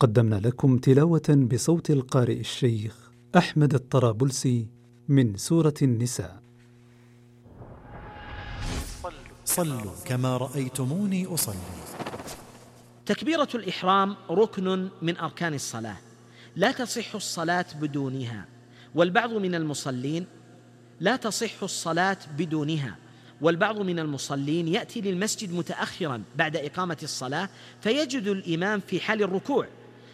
قدمنا لكم تلاوة بصوت القارئ الشيخ أحمد الطرابلسي من سورة النساء. صلوا كما رأيتموني أصلي. تكبيرة الإحرام ركن من أركان الصلاة، لا تصح الصلاة بدونها، والبعض من المصلين لا تصح الصلاة بدونها، والبعض من المصلين يأتي للمسجد متأخرا بعد إقامة الصلاة فيجد الإمام في حال الركوع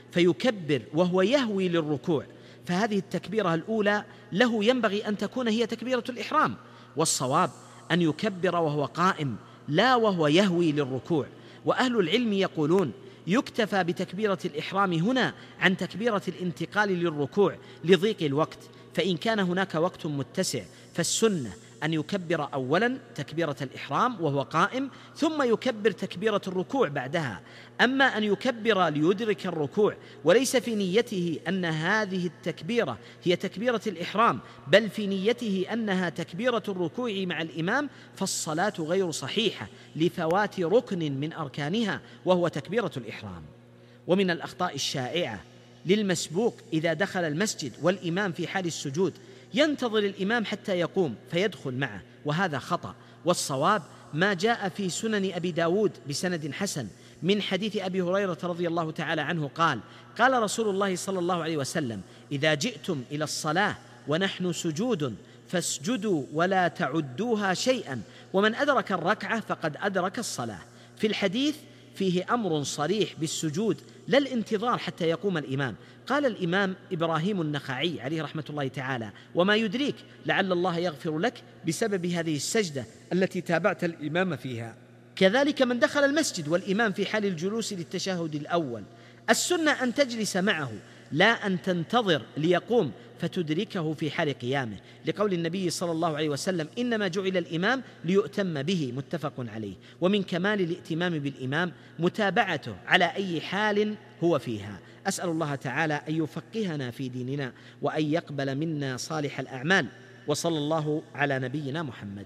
فيكبر وهو يهوي للركوع، فهذه التكبيرة الأولى له ينبغي أن تكون هي تكبيرة الإحرام، والصواب أن يكبر وهو قائم لا وهو يهوي للركوع. وأهل العلم يقولون يكتفى بتكبيرة الإحرام هنا عن تكبيرة الانتقال للركوع لضيق الوقت، فإن كان هناك وقت متسع فالسنة أن يكبر أولا تكبيرة الإحرام وهو قائم ثم يكبر تكبيرة الركوع بعدها. أما أن يكبر ليدرك الركوع وليس في نيته أن هذه التكبيرة هي تكبيرة الإحرام بل في نيته أنها تكبيرة الركوع مع الإمام، فالصلاة غير صحيحة لفوات ركن من أركانها وهو تكبيرة الإحرام. ومن الأخطاء الشائعة للمسبوق إذا دخل المسجد والإمام في حال السجود ينتظر الإمام حتى يقوم فيدخل معه، وهذا خطأ. والصواب ما جاء في سنن أبي داود بسند حسن من حديث أبي هريرة رضي الله تعالى عنه قال: قال رسول الله صلى الله عليه وسلم: إذا جئتم إلى الصلاة ونحن سجود فاسجدوا ولا تعدوها شيئا، ومن أدرك الركعة فقد أدرك الصلاة. في الحديث فيه أمر صريح بالسجود لا الانتظار حتى يقوم الإمام. قال الإمام إبراهيم النخعي عليه رحمة الله تعالى: وما يدريك لعل الله يغفر لك بسبب هذه السجدة التي تابعت الإمام فيها. كذلك من دخل المسجد والإمام في حال الجلوس للتشهد الأول، السنة أن تجلس معه لا أن تنتظر ليقوم فتدركه في حال قيامه، لقول النبي صلى الله عليه وسلم: إنما جعل الإمام ليؤتم به، متفق عليه. ومن كمال الائتمام بالإمام متابعته على أي حال هو فيها. أسأل الله تعالى أن يفقهنا في ديننا وأن يقبل منا صالح الأعمال، وصلى الله على نبينا محمد.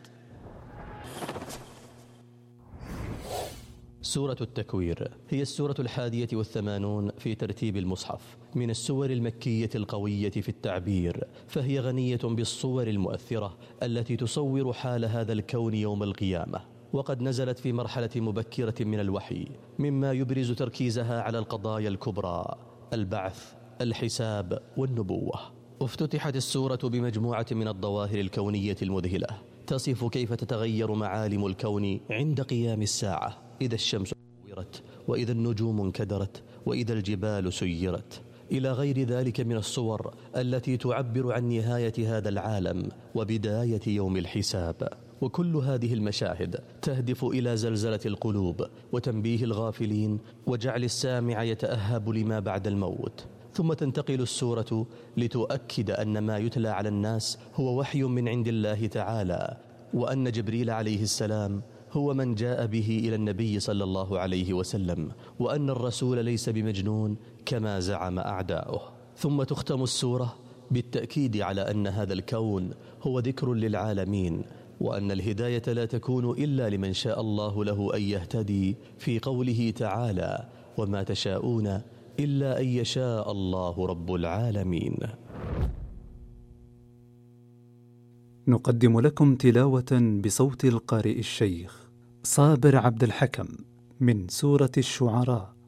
سورة التكوير هي السورة 81 في ترتيب المصحف، من السور المكية القوية في التعبير، فهي غنية بالصور المؤثرة التي تصور حال هذا الكون يوم القيامة، وقد نزلت في مرحلة مبكرة من الوحي مما يبرز تركيزها على القضايا الكبرى: البعث، الحساب، والنبوة. افتتحت السورة بمجموعة من الظواهر الكونية المذهلة تصف كيف تتغير معالم الكون عند قيام الساعة، إذا الشمس كورت، وإذا النجوم انكدرت، وإذا الجبال سيرت، إلى غير ذلك من الصور التي تعبر عن نهاية هذا العالم وبداية يوم الحساب. وكل هذه المشاهد تهدف إلى زلزلة القلوب وتنبيه الغافلين وجعل السامع يتأهب لما بعد الموت. ثم تنتقل السورة لتؤكد أن ما يتلى على الناس هو وحي من عند الله تعالى، وأن جبريل عليه السلام هو من جاء به إلى النبي صلى الله عليه وسلم، وأن الرسول ليس بمجنون كما زعم أعداؤه. ثم تختم السورة بالتأكيد على أن هذا الكون هو ذكر للعالمين، وأن الهداية لا تكون إلا لمن شاء الله له أن يهتدي، في قوله تعالى: وما تشاءون إلا أن يشاء الله رب العالمين. نقدم لكم تلاوة بصوت القارئ الشيخ صابر عبد الحكم من سورة الشعراء.